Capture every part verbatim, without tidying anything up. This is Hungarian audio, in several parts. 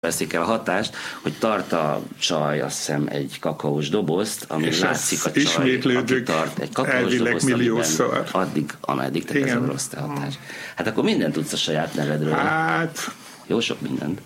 veszik el a hatást, hogy tart a csaj, azt hiszem, egy kakaós dobozt, ami és látszik a csaj, aki tart egy kakaós dobozt, amiben addig, ameddig, tehát ez a rossz hatás. Hát akkor mindent tudsz a saját nevedről. Hát... Jó sok mindent.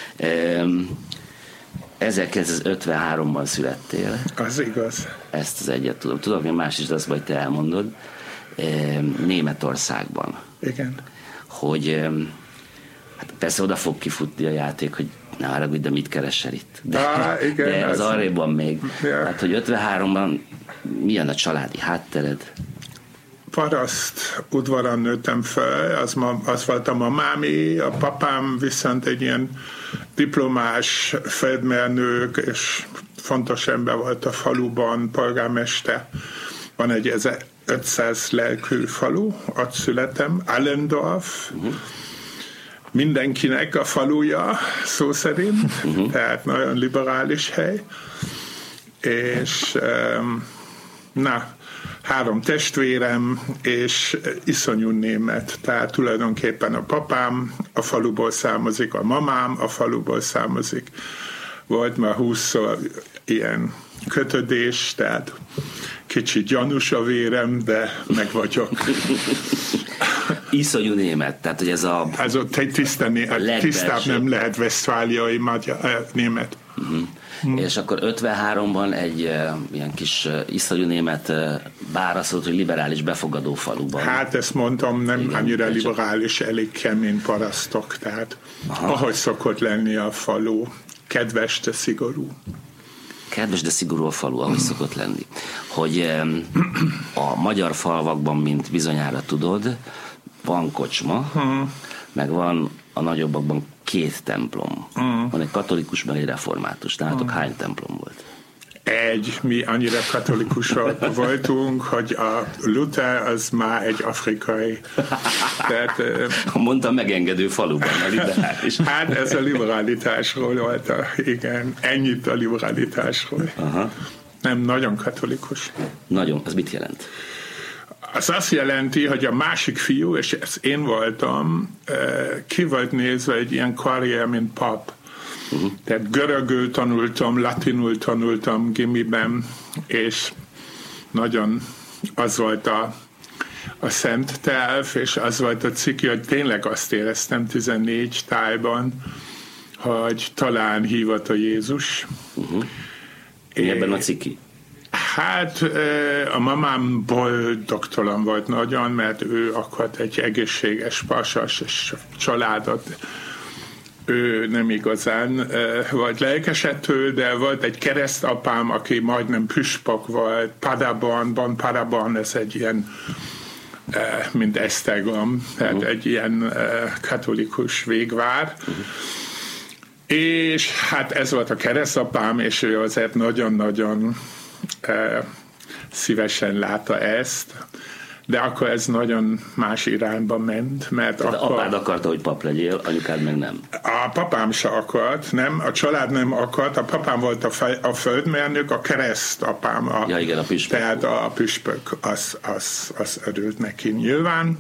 ezerkilencszázötvenháromban születtél. Az igaz. Ezt az egyet tudom. Tudom, hogy más is, de azt majd te elmondod. Németországban. Igen. Hogy hát persze oda fog kifutni a játék, hogy ne haragudj, de mit keresel itt? De, Á, igen, de az arréban még. Ja. Hát, hogy ötvenháromban milyen a családi háttered? Paraszt udvaron nőttem fel, az, ma, az volt a mamámi, a papám viszont egy ilyen diplomás földmérnök, és fontos ember volt a faluban, polgármester. Van egy ezerötszáz lelkű falu, ott születtem, Allendorf, uh-huh. Mindenkinek a faluja, szó szerint, uh-huh. Tehát nagyon liberális hely, és na, három testvérem, és iszonyú német, tehát tulajdonképpen a papám a faluból származik, a mamám a faluból származik. Volt már húszszor ilyen kötődés, tehát kicsit gyanús a vérem, de meg vagyok. Iszonyú német, tehát hogy ez a... Ez a tiszta, tisztább nem lehet vesztfáliai magyar, német. Uh-huh. Hmm. És akkor ötvenháromban egy uh, ilyen kis uh, iszonyú német uh, báraszolt, hogy liberális befogadó faluban. Hát ezt mondtam, nem igen, annyira liberális, elég kemény parasztok, tehát aha. Ahogy szokott lenni a falu, kedves, de szigorú. Kedves, de szigorú a falu, ahogy szokott lenni. Hogy um, a magyar falvakban, mint bizonyára tudod, van kocsma, hmm. meg van a nagyobbakban két templom. Hmm. Van egy katolikus, meg egy református. Nálatok hmm. hány templom volt? Egy, mi annyira katolikusok voltunk, hogy a Luther az már egy afrikai. Tehát, mondtam megengedő faluban, a liberális. Hát ez a liberalitásról volt, a, igen, ennyit a liberalitásról. Aha. Nem, nagyon katolikus. Nagyon, ez mit jelent? Az azt jelenti, hogy a másik fiú, és ez én voltam, ki volt nézve egy ilyen karrier, mint pap. Uh-huh. Tehát görögül tanultam, latinul tanultam gimiben, és nagyon az volt a, a szent terv, és az volt a ciki, hogy tényleg azt éreztem tizennégy tájban, hogy talán hívott a Jézus. Uh-huh. Mi ebben a ciki? Hát a mamám boldogtalan volt nagyon, mert ő akart egy egészséges, pasas és családot. Ő nem igazán volt lelkesedő, de volt egy keresztapám, aki majdnem püspök volt, Paderbornban. Paderborn ez egy ilyen, mint Esztergom, tehát uh-huh. egy ilyen katolikus végvár. Uh-huh. És hát ez volt a keresztapám, és ő azért nagyon-nagyon szívesen látta ezt, de akkor ez nagyon más irányba ment, mert tehát akkor... apád akarta, hogy pap legyél, anyukád meg nem. A papám se akart, nem, a család nem akart, a papám volt a, fej, a földmérnök, a keresztapám, a, ja, igen, a püspök. Tehát a püspök, az, az, az örült neki nyilván.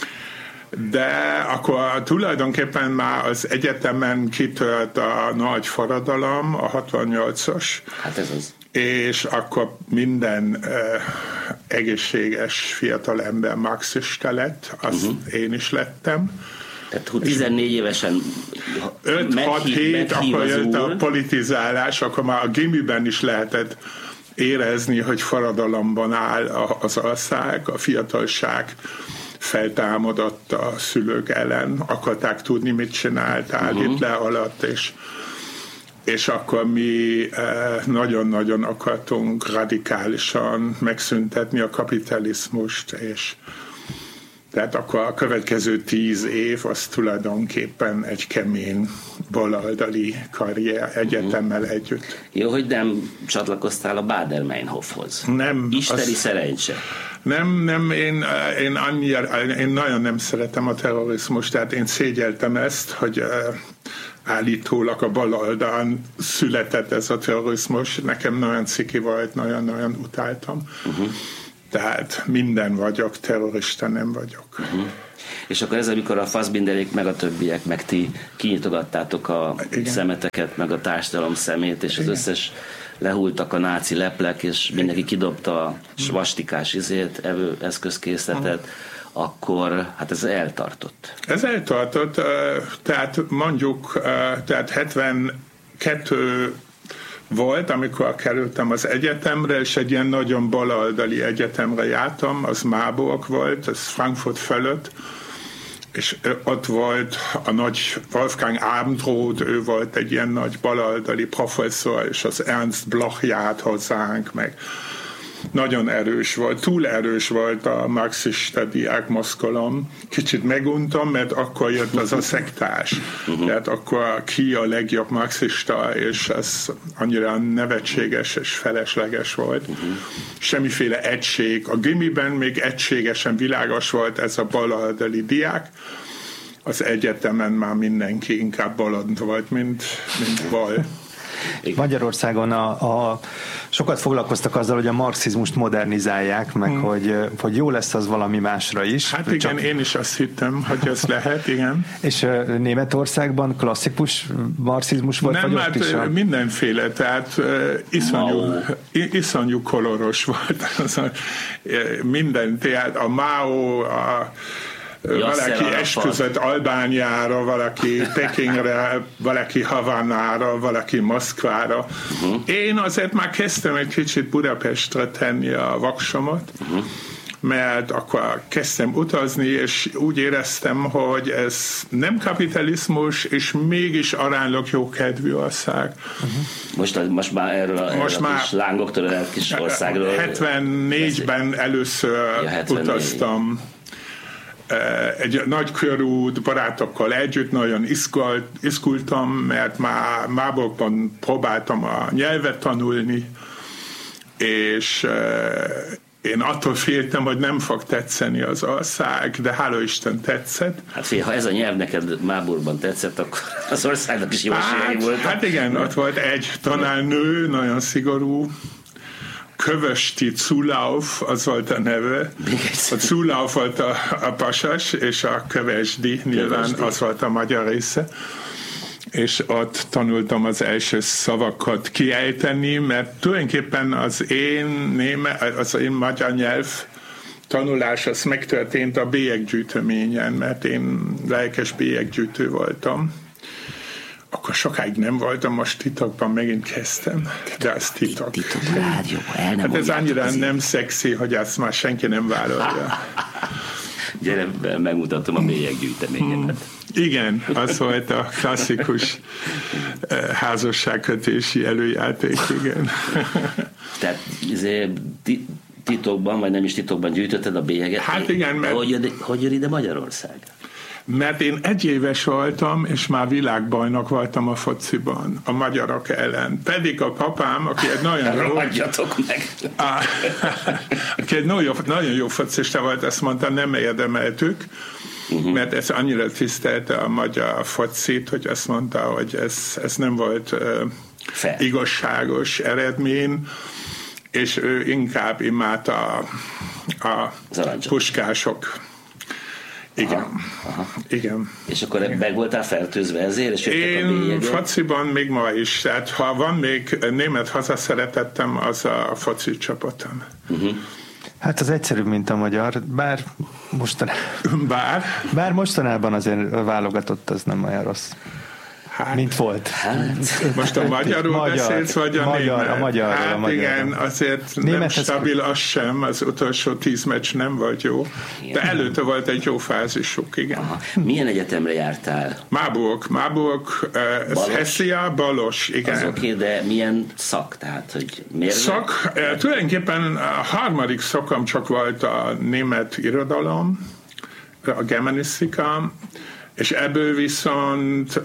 De akkor tulajdonképpen már az egyetemen kitört a nagy forradalom, a hatvannyolcas. Hát ez az. És akkor minden uh, egészséges fiatal ember marxista lett, azt uh-huh. én is lettem. Tehát tizennégy évesen öt hat hét, akkor jött a politizálás, akkor már a gimiben is lehetett érezni, hogy forradalomban áll az ország, a fiatalság feltámadott a szülők ellen, akarták tudni, mit csináltál uh-huh. Hitler alatt, és és akkor mi nagyon-nagyon akartunk radikálisan megszüntetni a kapitalizmust, és tehát akkor a következő tíz év az tulajdonképpen egy kemény baloldali karrier egyetemmel uh-huh. együtt. Jó, hogy nem csatlakoztál a Baader-Meinhofhoz. Nem. Isteni az, szerencse. Nem, nem, én, én, annyira, én nagyon nem szeretem a terrorizmust, tehát én szégyeltem ezt, hogy állítólag a baloldalon született ez a terrorizmus. Nekem nagyon ciki volt, nagyon-nagyon utáltam. Uh-huh. Tehát minden vagyok, terrorista nem vagyok. Uh-huh. És akkor ez, amikor a Fassbinderék, meg a többiek, meg ti kinyitogattátok a Igen. szemeteket, meg a társadalom szemét, és Igen. az összes lehultak a náci leplek, és mindenki kidobta a svastikás izét, evő eszközkészletet, akkor hát ez eltartott. Ez eltartott, tehát mondjuk, tehát hetvenkettő volt, amikor kerültem az egyetemre, és egy ilyen nagyon baloldali egyetemre jártam, az Marburg volt, ez Frankfurt fölött, és ott volt a nagy Wolfgang Abendroth, ő volt egy ilyen nagy baloldali professzor, és az Ernst Bloch járt hozzánk, meg nagyon erős volt, túl erős volt a marxista diákmozgalom. Kicsit meguntam, mert akkor jött az a szektás. Uh-huh. Tehát akkor ki a legjobb marxista, és ez annyira nevetséges és felesleges volt. Uh-huh. Semmiféle egység. A gimiben még egységesen világos volt ez a baloldali diák. Az egyetemen már mindenki inkább balold volt, mint, mint bal. Magyarországon a, a, sokat foglalkoztak azzal, hogy a marxizmust modernizálják, meg hmm. hogy, hogy jó lesz az valami másra is. Hát igen, csak... én is azt hittem, hogy ez lehet, igen. És uh, Németországban klasszikus marxizmus volt? Nem, hát a... mindenféle, tehát uh, iszonyú, Mao. iszonyú koloros volt. Az a, minden, tehát a Mao, a valaki esküzött Albániára, valaki Pekingre, valaki Havánára, valaki Moszkvára. Uh-huh. Én azért már kezdtem egy kicsit Budapestre tenni a vaksomat, uh-huh. mert akkor kezdtem utazni, és úgy éreztem, hogy ez nem kapitalizmus, és mégis aránylag jó kedvű ország. Uh-huh. Most, most már erről a, most erről már, kis lángoktól a kis országról. hetvennégyben először ja, hetvennégy. Utaztam egy nagy körút, barátokkal együtt, nagyon izgult, izgultam, mert már Marburgban próbáltam a nyelvet tanulni, és én attól féltem, hogy nem fog tetszeni az ország, de hála Isten tetszett. Hát fél, ha ez a nyelv neked Marburgban tetszett, akkor az országnak is jó esélyei hát, voltak. Hát igen, ott volt egy tanárnő, nagyon szigorú, Kövösti Zulauf, az volt a neve. A Zulauf volt a, a pasas, és a Kövesdi nyilván Kövesdi. Az volt a magyar része. És ott tanultam az első szavakat kiejteni, mert tulajdonképpen az én, néme, az én magyar nyelv tanulás az megtörtént a bélyeggyűjteményen, mert én lelkes bélyeggyűjtő voltam. Akkor sokáig nem voltam, most titokban megint kezdtem, de az titok. Titok rádió, el nem hát ez annyira nem szexi, hogy ezt már senki nem vállalja. Gyere, megmutatom a bélyeggyűjteményemet. Hmm. Igen, az volt a klasszikus házasságkötési előjáték, igen. Tehát titokban, vagy nem is titokban gyűjtötted a bélyeget? Hát igen, mert... Hogy jön, hogy jön ide Magyarország? Mert én egy éves voltam, és már világbajnok voltam a fociban, a magyarok ellen. Pedig a papám, aki egy nagyon jó... Ragadjatok meg! A, aki egy nagyon jó, nagyon jó focista volt, azt mondta, nem érdemeltük, uh-huh. mert ez annyira tisztelte a magyar focit, hogy azt mondta, hogy ez, ez nem volt uh, igazságos eredmény, és ő inkább imádta a, a puskások. Igen. Aha, aha. Igen. És akkor igen. meg voltál fertőzve ezért? És én fociban még ma is. Tehát ha van még német hazaszeretettem, az a foci csapatom. Uh-huh. Hát az egyszerűbb, mint a magyar, bár mostanában, bár? bár mostanában azért válogatott, az nem olyan rossz. Hát, mint volt. Hát, most a magyarul magyar, beszélsz, vagy a magyar, német? A magyar, hát a magyar. igen, azért német nem stabil az sem, az utolsó tíz meccs nem volt jó, igen. De előtte volt egy jó fázisuk, igen. Aha. Milyen egyetemre jártál? Marburg, Marburg, uh, Hessia, Balos, igen. Az oké, okay, de milyen szak? Tehát, hogy miért? Szak, uh, tulajdonképpen a harmadik szakom csak volt a német irodalom, a germanisztika, és ebből viszont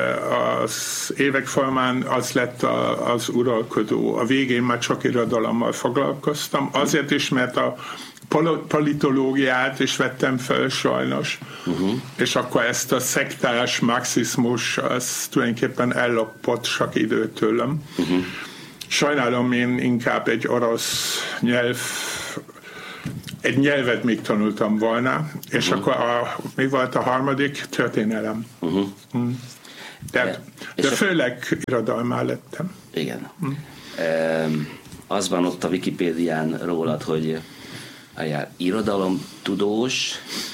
az évek folyamán az lett az uralkodó. A végén már csak irodalommal foglalkoztam, azért is, mert a politológiát is vettem fel sajnos, uh-huh. és akkor ezt a szektás marxizmus az tulajdonképpen ellopott sok időt tőlem. Uh-huh. Sajnálom, én inkább egy orosz nyelv egy nyelvet még tanultam volna, és uh-huh. akkor a, mi volt a harmadik? Történelem. Uh-huh. Mm. De, de főleg irodalmá lettem. Igen. Mm. E, az van ott a Wikipédián rólad, hogy aljá, irodalomtudós,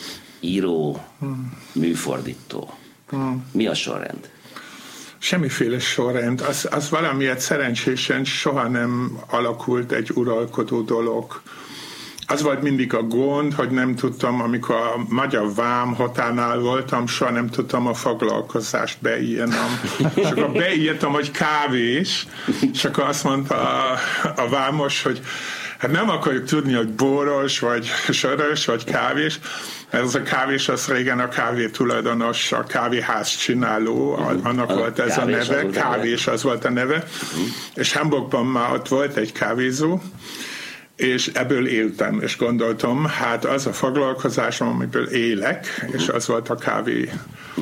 író, mm. műfordító. Mm. Mi a sorrend? Semmiféle sorrend. Az, az valamiért szerencsésen soha nem alakult egy uralkodó dolog. Az volt mindig a gond, hogy nem tudtam, amikor a magyar vámhatárnál voltam, soha nem tudtam a foglalkozást beírnom. És akkor beírtam, hogy kávés, és akkor azt mondta a, a vámos, hogy hát nem akarjuk tudni, hogy boros, vagy sörös, vagy kávés. Ez a kávés, az régen a kávé tulajdonos, a kávéház csináló, annak a volt ez a neve, kávés az volt a neve. Uh-huh. És Hamburgban már ott volt egy kávézó, és ebből éltem, és gondoltam, hát az a foglalkozásom, amiből élek, uh-huh. és az volt a kávéház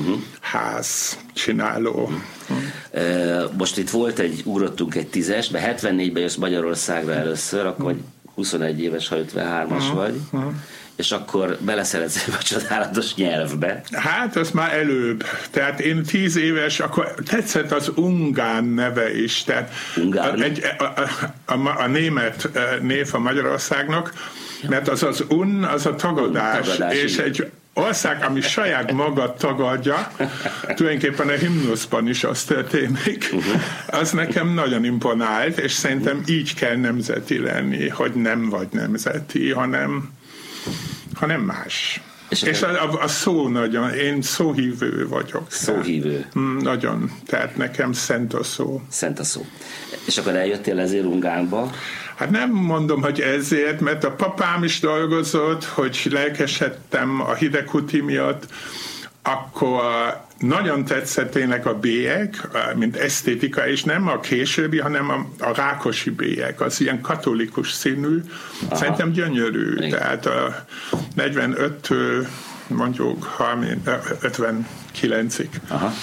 uh-huh. csináló. Uh-huh. Most itt volt egy, ugrottunk egy tízesbe, hetvennégyben jössz Magyarországra először, akkor vagy huszonegy éves, ha ötvenhármas uh-huh. vagy, uh-huh. és akkor beleszeretsz a csodálatos nyelvbe. Hát, az már előbb. Tehát én tíz éves, akkor tetszett az ungán neve is. Tehát egy, a, a, a, a német név a Magyarországnak, ja. mert az az un, az a tagadás, tagadás és így. Egy ország, ami saját maga tagadja, tulajdonképpen a himnuszban is az történik, uh-huh. az nekem nagyon imponált, és szerintem így kell nemzeti lenni, hogy nem vagy nemzeti, hanem hanem más. És, és a, a, a szó nagyon, én szóhívő vagyok. Szóhívő. Mm, nagyon, tehát nekem szent a szó. Szent a szó. És akkor eljöttél ezért Ungánba? Hát nem mondom, hogy ezért, mert a papám is dolgozott, hogy lelkesedtem a hidegkúti miatt, akkor nagyon tetszett tényleg a bélyeg, mint esztétika, és nem a későbbi, hanem a, a rákosi bélyeg, az ilyen katolikus színű, aha. szerintem gyönyörű, igen. Tehát a negyvenöttől mondjuk ötvenkilencig. Aha.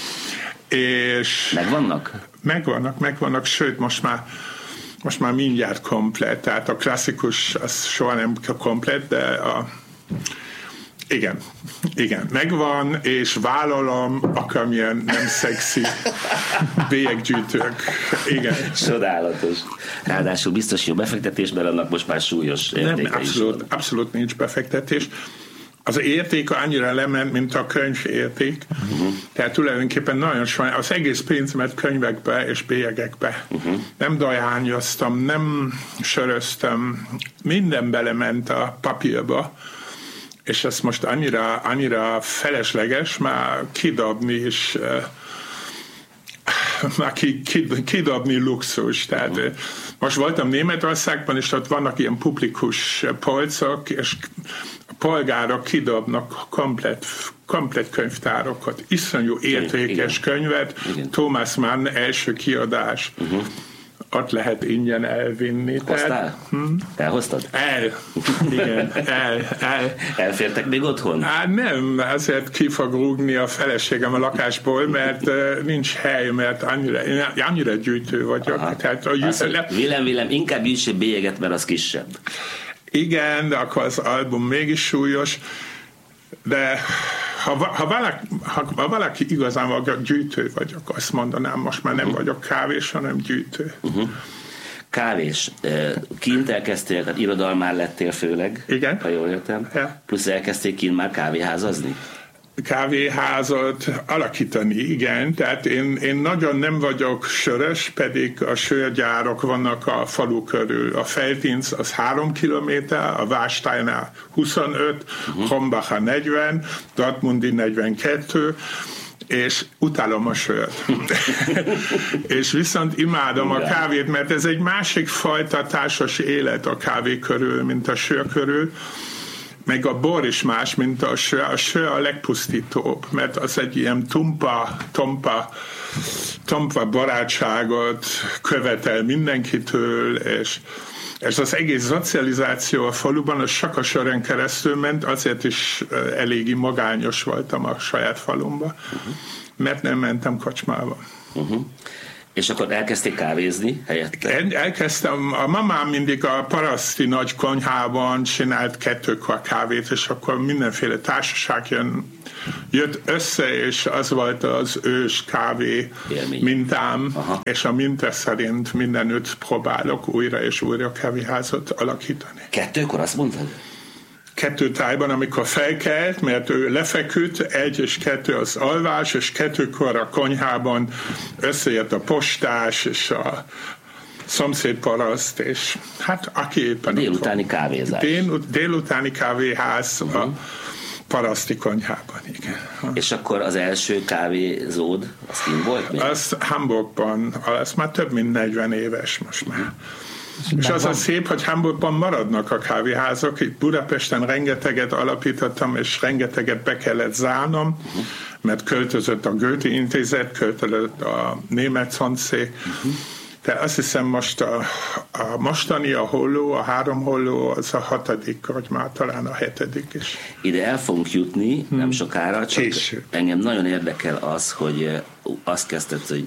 És megvannak? Megvannak, megvannak, sőt most már most már mindjárt komplett, tehát a klasszikus az soha nem komplett, de a Igen, igen, megvan, és vállalom akármilyen nem szexi bélyeggyűjtők. Igen. Csodálatos. Ráadásul biztos jó befektetésben annak most már súlyos értéke nem, abszolút, is abszolút nincs befektetés. Az érték annyira lement, mint a könyv érték. Uh-huh. Tehát tulajdonképpen nagyon sokan, az egész pénzemet könyvekbe és bélyegekbe. Uh-huh. Nem dajányoztam, nem söröztem, minden belement a papírba, és ez most annyira, annyira felesleges, már kidobni is, uh, már kidobni luxus. Tehát uh, most voltam Németországban, és ott vannak ilyen publikus polcok, és a polgárok kidobnak komplet, komplet könyvtárokat, iszonyú értékes igen, könyvet, igen. Thomas Mann első kiadás. Uh-huh. Ott lehet ingyen elvinni. Hoztál? Tehát, hm? Elhoztad? El. Igen, el, el. Elfértek még otthon? Hát nem, azért ki fog rúgni a feleségem a lakásból, mert uh, nincs hely, mert annyira, én annyira gyűjtő vagyok. Tehát a gyűjtő, le... Vélem, vélem, inkább gyűjtse bélyeget, mert az kisebb. Igen, de akkor az album mégis súlyos, de ha, ha, valaki, ha, ha valaki igazán vagyok, gyűjtő vagyok, azt mondanám, most már nem uh-huh. vagyok kávés, hanem gyűjtő. Uh-huh. Kávés. Kint elkezdtél, hát irodalmár lettél főleg, igen. Ha jól értem. Ja. Plusz elkezdtél kint már kávéházazni? Kávéházat alakítani, igen. Tehát én, én nagyon nem vagyok sörös, pedig a sörgyárok vannak a falu körül. A Veltins az három kilométer, a Warsteinál huszonöt, uh-huh. Krombacher negyven, Dortmundi negyvenkettő, és utálom a sört. És viszont imádom a kávét, mert ez egy másik fajta társas élet a kávé körül, mint a sör körül. Meg a bor is más, mint a sör. A sör a legpusztítóbb, mert az egy ilyen tumpa, tompa, tompa barátságot követel mindenkitől, és, és az egész szocializáció a faluban az csak a sören keresztül ment, azért is eléggé magányos voltam a saját falumba, uh-huh. mert nem mentem kocsmába. Uh-huh. És akkor elkezdték kávézni helyette? El, elkezdtem, a mamám mindig a paraszti nagy konyhában csinált kettőkor kávét, és akkor mindenféle társaság jön, jött össze, és az volt az ős kávé élmény. Mintám, aha. És a minta szerint mindenütt próbálok újra és újra kávéházat alakítani. Kettőkor azt mondtad? Kettő tájban, amikor felkelt, mert ő lefeküdt, egy és kettő az alvás, és kettőkor a konyhában összejött a postás, és a szomszédparaszt, és hát aki éppen... Délutáni kávézás. Dél, délutáni kávéház uh-huh. a paraszti konyhában, igen. És akkor az első kávézód, az kint volt még? Az Hamburgban, az már több mint negyven éves most már. Uh-huh. És az a szép, hogy Hamburgban maradnak a kávéházak. Itt Budapesten rengeteget alapítottam, és rengeteget be kellett zárnom, uh-huh. mert költözött a Goethe Intézet, költözött a Német Szanszék. Uh-huh. De azt hiszem most a, a mostani, a holló, a három holló, az a hatodik, vagy már talán a hetedik is. Ide el fogunk jutni, hmm. nem sokára, csak Késő. Engem nagyon érdekel az, hogy azt kezdted, hogy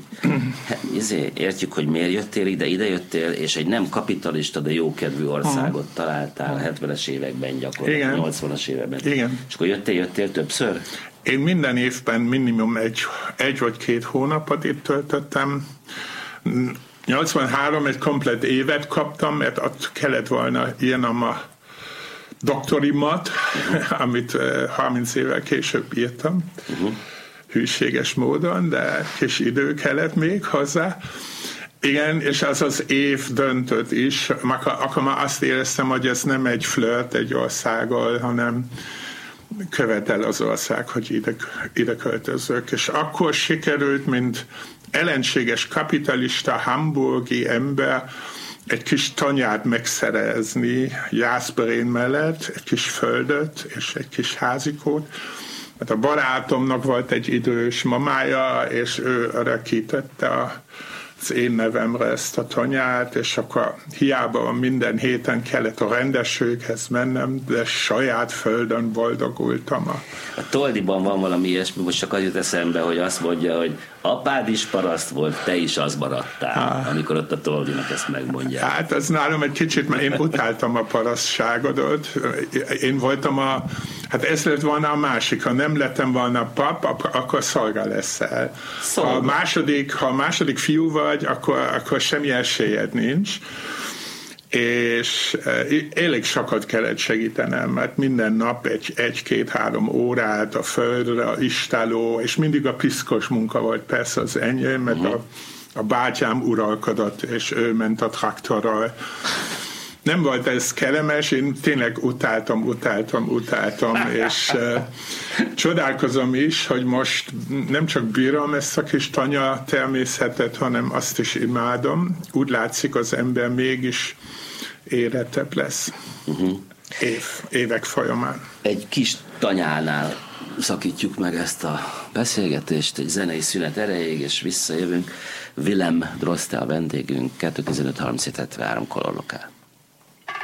izé, értjük, hogy miért jöttél ide, ide jöttél, és egy nem kapitalista, de jókedvű országot hmm. találtál a hetvenes években gyakorlatilag, nyolcvanas években. Igen. És akkor jöttél, jöttél többször? Én minden évben minimum egy, egy vagy két hónapot itt töltöttem. nyolcvanhárom egy komplet évet kaptam, mert ott kellett volna írnom a doktorimat, uh-huh. amit uh, harminc évvel később írtam. Uh-huh. Hűséges módon, de kis idő kellett még hozzá. Igen, és az az év döntött is. Akkor már azt éreztem, hogy ez nem egy flirt egy országgal, hanem követel az ország, hogy ide, ide költözök. És akkor sikerült, mint ellenséges kapitalista hamburgi ember egy kis tanyát megszerezni Jászberén mellett, egy kis földöt és egy kis házikót. Mert a barátomnak volt egy idős mamája, és ő örökítette az én nevemre ezt a tanyát, és akkor hiába minden héten kellett a rendességhez mennem, de saját földön boldogultam. A, a Toldiban van valami ilyesmi, most csak az jut eszembe, hogy azt mondja, hogy apád is paraszt volt, te is az maradtál, ah. amikor ott a Toldinak ezt megmondják. Hát az nálam egy kicsit, mert én utáltam a parasztságodat. Én voltam a, hát ez lett volna a másik, ha nem lettem volna pap, akkor szolga leszel. Szolga. Ha a második, ha a második fiú vagy, akkor, akkor semmi esélyed nincs. És elég sokat kellett segítenem, mert minden nap egy, egy-két-három órát a földre, a istáló, és mindig a piszkos munka volt persze az enyém, mert uh-huh. a, a bátyám uralkodott, és ő ment a traktorral. Nem volt ez kellemes, én tényleg utáltam, utáltam, utáltam, és uh, csodálkozom is, hogy most nem csak bírom ezt a kis tanya természetet, hanem azt is imádom. Úgy látszik, az ember mégis érettebb lesz uh-huh. Év, évek folyamán. Egy kis tanyánál szakítjuk meg ezt a beszélgetést egy zenei szünet erejéig, és visszajövünk. Willem Droste a vendégünk, kettő tizenöt harminc hetvenhárom Color Lokál.